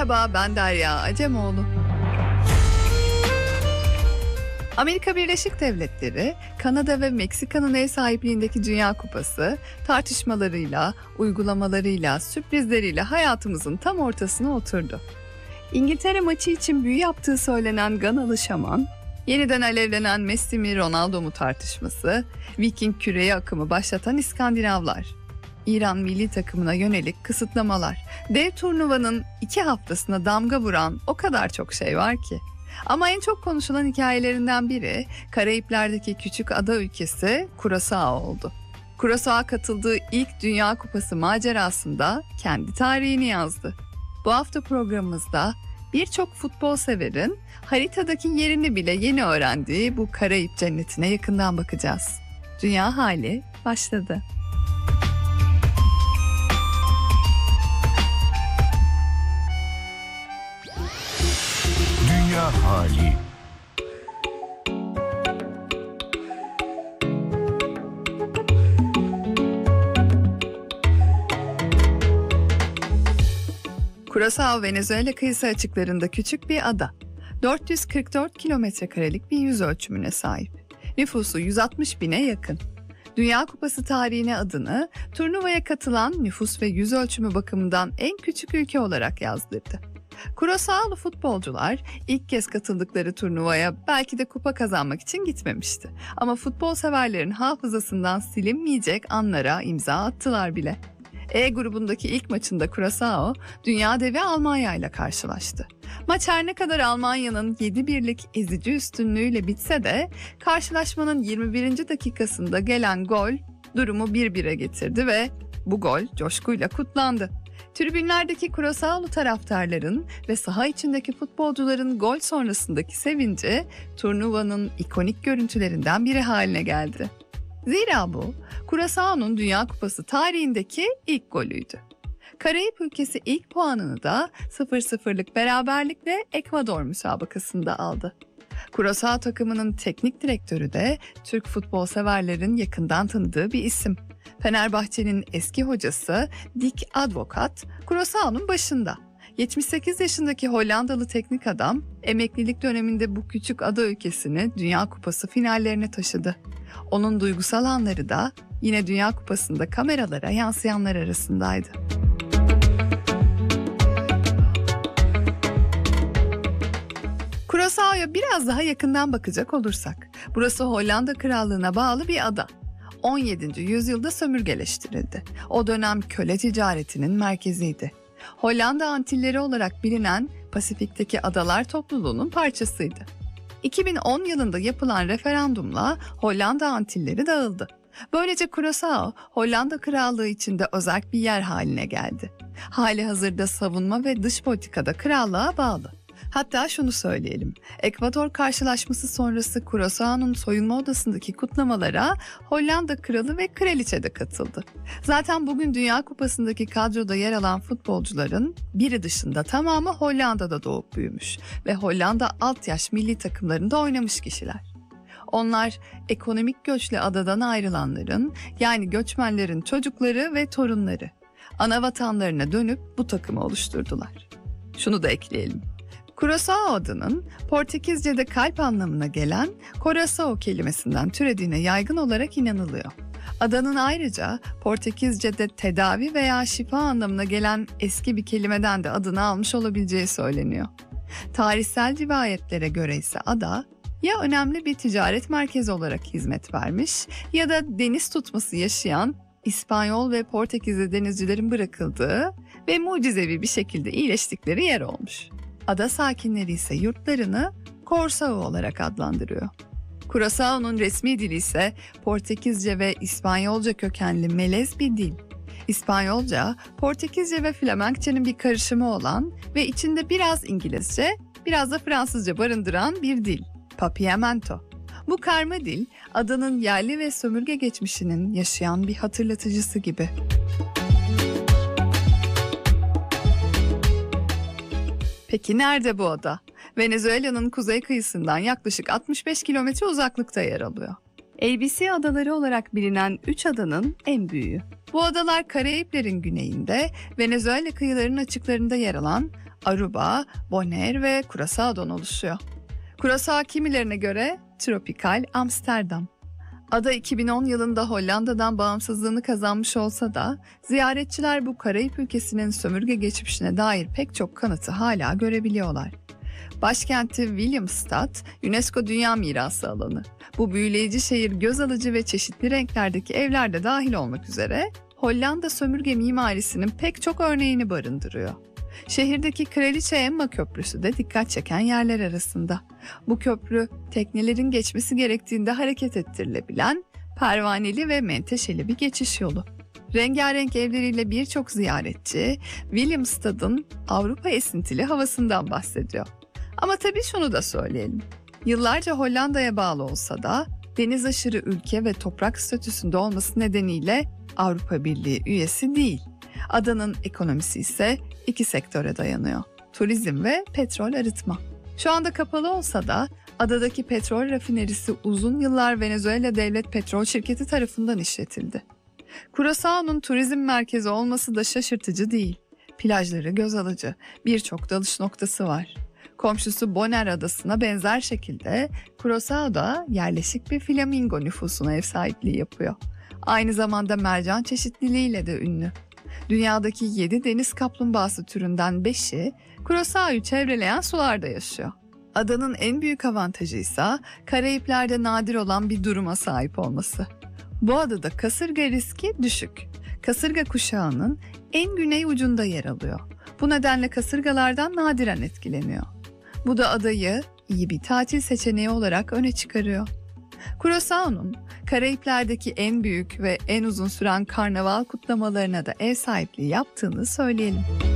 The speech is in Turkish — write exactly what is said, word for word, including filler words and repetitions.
Merhaba, ben Derya Acemoğlu. Amerika Birleşik Devletleri, Kanada ve Meksika'nın ev sahipliğindeki Dünya Kupası, tartışmalarıyla, uygulamalarıyla, sürprizleriyle hayatımızın tam ortasına oturdu. İngiltere maçı için büyü yaptığı söylenen Ganalı şaman, yeniden alevlenen Messi mi Ronaldo mu tartışması, Viking küreği akımı başlatan İskandinavlar, İran milli takımına yönelik kısıtlamalar, dev turnuvanın iki haftasına damga vuran o kadar çok şey var ki. Ama en çok konuşulan hikayelerinden biri Karayipler'deki küçük ada ülkesi Curaçao oldu. Curaçao katıldığı ilk Dünya Kupası macerasında kendi tarihini yazdı. Bu hafta programımızda birçok futbol severin haritadaki yerini bile yeni öğrendiği bu Karayip cennetine yakından bakacağız. Dünya hali başladı. Dünya hali. Curaçao, Venezuela kıyısı açıklarında küçük bir ada. dört yüz kırk dört kilometre karelik bir yüz ölçümüne sahip. Nüfusu yüz altmış bine yakın. Dünya Kupası tarihine adını turnuvaya katılan nüfus ve yüz ölçümü bakımından en küçük ülke olarak yazdırdı. Curaçao'lu futbolcular ilk kez katıldıkları turnuvaya belki de kupa kazanmak için gitmemişti. Ama futbol severlerin hafızasından silinmeyecek anlara imza attılar bile. E grubundaki ilk maçında Curaçao, dünya devi Almanya ile karşılaştı. Maç her ne kadar Almanya'nın yedi birlik ezici üstünlüğüyle bitse de karşılaşmanın yirmi birinci dakikasında gelen gol durumu bir bire getirdi ve bu gol coşkuyla kutlandı. Tribünlerdeki Curaçao'lu taraftarların ve saha içindeki futbolcuların gol sonrasındaki sevinci turnuvanın ikonik görüntülerinden biri haline geldi. Zira bu, Curaçao'nun Dünya Kupası tarihindeki ilk golüydü. Karayip ülkesi ilk puanını da sıfır sıfırlık beraberlikle Ekvador müsabakasında aldı. Curaçao takımının teknik direktörü de Türk futbol severlerin yakından tanıdığı bir isim. Fenerbahçe'nin eski hocası Dick Advocaat, Curaçao'nun başında. yetmiş sekiz yaşındaki Hollandalı teknik adam, emeklilik döneminde bu küçük ada ülkesini Dünya Kupası finallerine taşıdı. Onun duygusal anları da yine Dünya Kupası'nda kameralara yansıyanlar arasındaydı. Curaçao'ya biraz daha yakından bakacak olursak, burası Hollanda Krallığı'na bağlı bir ada. on yedinci yüzyılda sömürgeleştirildi. O dönem köle ticaretinin merkeziydi. Hollanda Antilleri olarak bilinen Pasifik'teki adalar topluluğunun parçasıydı. iki bin on yılında yapılan referandumla Hollanda Antilleri dağıldı. Böylece Curaçao, Hollanda Krallığı içinde özel bir yer haline geldi. Hali hazırda savunma ve dış politikada krallığa bağlı. Hatta şunu söyleyelim, Ekvador karşılaşması sonrası Curaçao'nun soyunma odasındaki kutlamalara Hollanda kralı ve kraliçe de katıldı. Zaten bugün Dünya Kupası'ndaki kadroda yer alan futbolcuların biri dışında tamamı Hollanda'da doğup büyümüş ve Hollanda alt yaş milli takımlarında oynamış kişiler. Onlar ekonomik göçle adadan ayrılanların, yani göçmenlerin çocukları ve torunları. Ana vatanlarına dönüp bu takımı oluşturdular. Şunu da ekleyelim. Curaçao adının Portekizce'de kalp anlamına gelen Coração kelimesinden türediğine yaygın olarak inanılıyor. Adanın ayrıca Portekizce'de tedavi veya şifa anlamına gelen eski bir kelimeden de adını almış olabileceği söyleniyor. Tarihsel rivayetlere göre ise ada ya önemli bir ticaret merkezi olarak hizmet vermiş ya da deniz tutması yaşayan İspanyol ve Portekizli denizcilerin bırakıldığı ve mucizevi bir şekilde iyileştikleri yer olmuş. Ada sakinleri ise yurtlarını Coração olarak adlandırıyor. Curaçao'nun resmi dili ise Portekizce ve İspanyolca kökenli melez bir dil. İspanyolca, Portekizce ve Flemenkçenin bir karışımı olan ve içinde biraz İngilizce, biraz da Fransızca barındıran bir dil. Papiamento. Bu karma dil, adanın yerli ve sömürge geçmişinin yaşayan bir hatırlatıcısı gibi. Peki nerede bu ada? Venezuela'nın kuzey kıyısından yaklaşık altmış beş kilometre uzaklıkta yer alıyor. A B C adaları olarak bilinen üç adanın en büyüğü. Bu adalar Karayiplerin güneyinde, Venezuela kıyılarının açıklarında yer alan Aruba, Bonaire ve Curaçao'dan oluşuyor. Curaçao kimilerine göre tropikal Amsterdam. Ada iki bin on yılında Hollanda'dan bağımsızlığını kazanmış olsa da ziyaretçiler bu Karayip ülkesinin sömürge geçmişine dair pek çok kanıtı hala görebiliyorlar. Başkenti Willemstad, UNESCO Dünya Mirası alanı. Bu büyüleyici şehir göz alıcı ve çeşitli renklerdeki evler de dahil olmak üzere Hollanda sömürge mimarisinin pek çok örneğini barındırıyor. Şehirdeki Kraliçe Emma Köprüsü de dikkat çeken yerler arasında. Bu köprü teknelerin geçmesi gerektiğinde hareket ettirilebilen pervaneli ve menteşeli bir geçiş yolu. Rengarenk evleriyle birçok ziyaretçi Willemstad'ın Avrupa esintili havasından bahsediyor. Ama tabii şunu da söyleyelim. Yıllarca Hollanda'ya bağlı olsa da deniz aşırı ülke ve toprak statüsünde olması nedeniyle Avrupa Birliği üyesi değil. Adanın ekonomisi ise iki sektöre dayanıyor. Turizm ve petrol arıtma. Şu anda kapalı olsa da adadaki petrol rafinerisi uzun yıllar Venezuela Devlet Petrol Şirketi tarafından işletildi. Curaçao'nun turizm merkezi olması da şaşırtıcı değil. Plajları göz alıcı, birçok dalış noktası var. Komşusu Bonaire adasına benzer şekilde Curaçao da yerleşik bir flamingo nüfusuna ev sahipliği yapıyor. Aynı zamanda mercan çeşitliliğiyle de ünlü. Dünyadaki yedi deniz kaplumbağası türünden beşi Curaçao'yu çevreleyen sularda yaşıyor. Adanın en büyük avantajı ise Karayipler'de nadir olan bir duruma sahip olması. Bu adada kasırga riski düşük. Kasırga kuşağının en güney ucunda yer alıyor. Bu nedenle kasırgalardan nadiren etkileniyor. Bu da adayı iyi bir tatil seçeneği olarak öne çıkarıyor. Curaçao'nun Karayipler'deki en büyük ve en uzun süren karnaval kutlamalarına da ev sahipliği yaptığını söyleyelim.